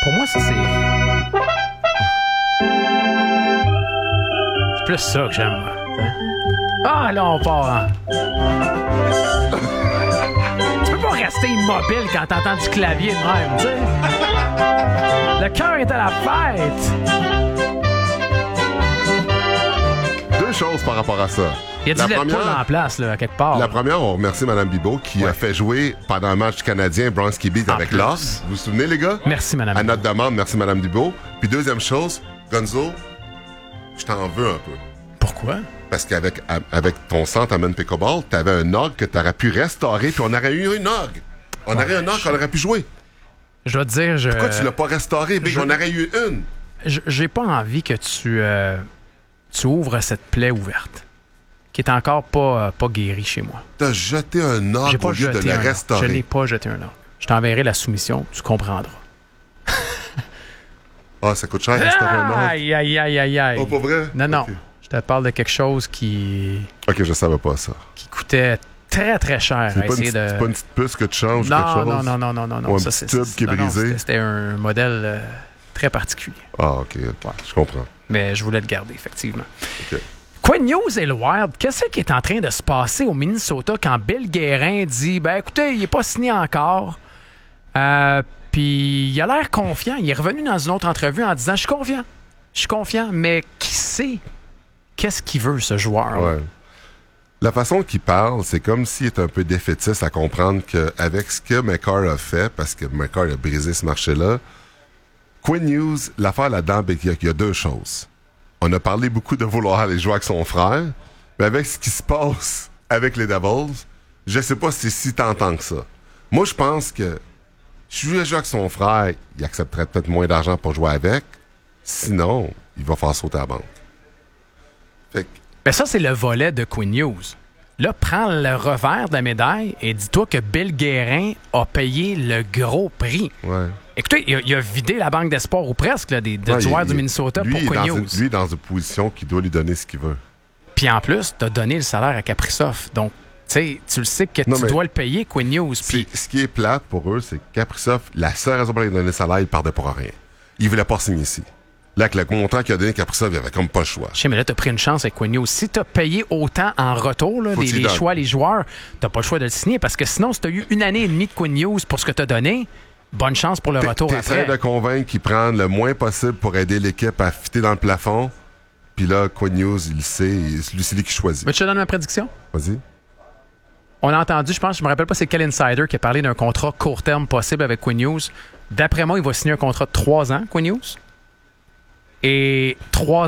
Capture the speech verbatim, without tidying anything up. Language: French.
Pour moi, ça, c'est... C'est plus ça que j'aime, moi. Ah, là, on part, hein. Tu peux pas rester immobile quand t'entends du clavier de même, tu sais. Le cœur est à la fête. Deux choses par rapport à ça. Il y a du lait de poule en place, là, à quelque part. La là. première, on remercie Mme Bibeau qui ouais. a fait jouer pendant un match canadien Bronski Beat avec Lost. Vous vous souvenez, les gars? Merci, Mme À notre demande, merci Mme Bibeau. Puis deuxième chose, Gonzo, je t'en veux un peu. Pourquoi? Parce qu'avec avec ton centre à Men Pickleball, t'avais un orgue que t'aurais pu restaurer, puis on aurait eu une orgue. On ouais, aurait un orgue je... qu'on aurait pu jouer. Je dois te dire, je... Pourquoi tu l'as pas restauré, Big? Je... On aurait eu une. Je, j'ai pas envie que tu, euh, tu ouvres cette plaie ouverte, qui est encore pas, euh, pas guérie chez moi. T'as jeté un orgue au lieu de le restaurer. Je n'ai pas jeté un orgue. Je t'enverrai la soumission, tu comprendras. Ah, oh, ça coûte cher, restaurer un orgue. Aïe, aïe, aïe, aïe, aïe. Oh, pas vrai? Non, non. Okay. Je te parle de quelque chose qui... OK, je savais pas ça. Qui coûtait très, très cher. C'est, à pas, essayer une, de... c'est pas une petite puce que tu changes non, quelque chose? Non, non, non, non, non, non. Ou un ça, petit c'est, tube c'est, qui est non, brisé? Non, c'était, c'était un modèle euh, très particulier. Ah, OK, OK. Ouais. Je comprends. Mais je voulais le garder, effectivement. OK. Quinn Hughes et le Wild, qu'est-ce qui est en train de se passer au Minnesota quand Bill Guérin dit « Ben écoutez, il n'est pas signé encore. Euh, » Puis il a l'air confiant. Il est revenu dans une autre entrevue en disant « Je suis confiant. Je suis confiant. » Mais qui sait qu'est-ce qu'il veut, ce joueur? Ouais. La façon qu'il parle, c'est comme s'il est un peu défaitiste à comprendre qu'avec ce que McCarr a fait, parce que McCarr a brisé ce marché-là, Quinn Hughes, l'affaire là-dedans, ben, il y a deux choses. On a parlé beaucoup de vouloir aller jouer avec son frère, mais avec ce qui se passe avec les Devils, je sais pas si c'est si tentant que ça. Moi, je pense que si je voulais jouer avec son frère, il accepterait peut-être moins d'argent pour jouer avec. Sinon, il va faire sauter la banque. Fait que... Ben ça, c'est le volet de Quinn Hughes. Là, prends le revers de la médaille et dis-toi que Bill Guérin a payé le gros prix. Ouais. Écoutez, il a, il a vidé la banque d'espoir ou presque là, des, des ouais, joueurs il, du Minnesota lui, pour Quinn Hughes. Une, lui, dans une position qui doit lui donner ce qu'il veut. Puis en plus, tu as donné le salaire à Kaprizov. Donc, tu sais, tu le sais que non, tu dois le payer, Quinn Hughes. Pis... Ce qui est plate pour eux, c'est que Kaprizov, la seule raison pour laquelle il a donné le salaire, il partait pour rien. Il voulait pas signer ici. Là, avec le montant qu'il a donné Kaprizov, il avait comme pas le choix. Je sais, mais là, t'as pris une chance avec Quinn Hughes. Si t'as payé autant en retour, là, les, les choix, les joueurs, t'as pas le choix de le signer. Parce que sinon, si t'as eu une année et demie de Quinn Hughes pour ce que t'as donné, bonne chance pour le T'es, retour après. T'essaies de convaincre qu'il prend le moins possible pour aider l'équipe à fitter dans le plafond. Puis là, Quinn Hughes, il le sait. Lui, c'est lui qui choisit. Mais tu te donnes ma prédiction? Vas-y. On a entendu, je pense, je me rappelle pas c'est quel insider qui a parlé d'un contrat court terme possible avec Quinn Hughes. D'après moi, il va signer un contrat de trois ans, Quinn Hughes. Et trois